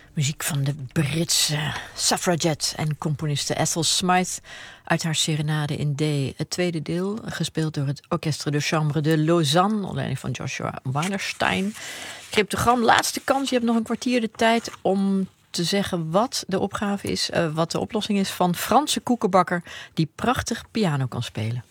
Muziek van de Britse suffragette en componiste Ethel Smythe uit haar Serenade in D. Het tweede deel, gespeeld door het Orchestre de Chambre de Lausanne, onder leiding van Joshua Weinerstein. Cryptogram, laatste kans. Je hebt nog een kwartier de tijd om te zeggen wat de opgave is, wat de oplossing is van Franse koekenbakker die prachtig piano kan spelen.